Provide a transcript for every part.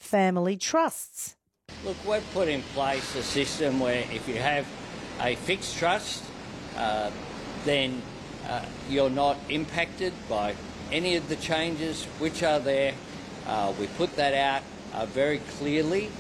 family trusts. Look, we've put in place a system where if you have a fixed trust, then you're not impacted by any of the changes which are there. We put that out very clearly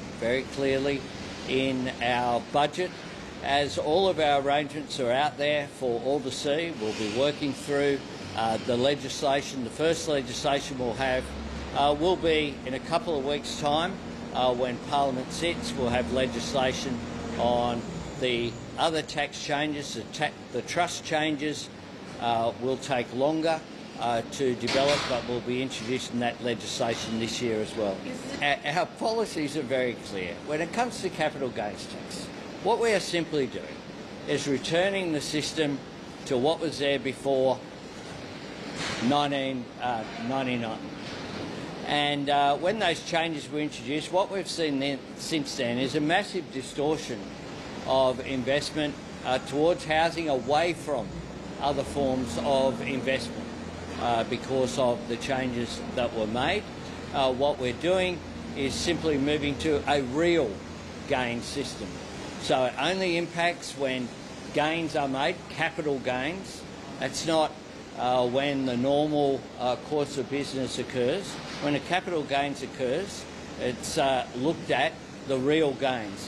in our budget. As all of our arrangements are out there for all to see, we'll be working through the legislation. The first legislation we'll have will be in a couple of weeks' time when Parliament sits. We'll have legislation on the other tax changes. The trust changes will take longer to develop, but we'll be introducing that legislation this year as well. Our policies are very clear. When it comes to capital gains tax, what we are simply doing is returning the system to what was there before 1999. And when those changes were introduced, what we've seen since then is a massive distortion of investment towards housing away from other forms of investment because of the changes that were made. What we're doing is simply moving to a real gain system. So it only impacts when gains are made, capital gains. It's not when the normal course of business occurs. When a capital gains occurs, it's looked at the real gains.